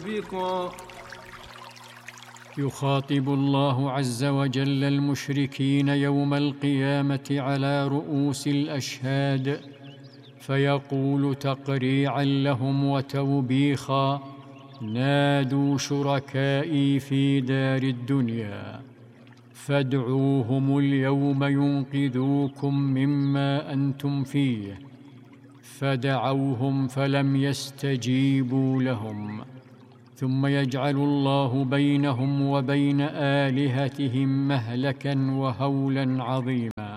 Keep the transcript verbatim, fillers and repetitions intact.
بقا يخاطب الله عز وجل المشركين يوم القيامة على رؤوس الأشهاد، فيقول تقريعا لهم وتوبيخا: نادوا شركائي في دار الدنيا فادعوهم اليوم ينقذوكم مما أنتم فيه، فدعوهم فلم يستجيبوا لهم، ثم يجعل الله بينهم وبين آلهتهم مهلكا وهولا عظيما.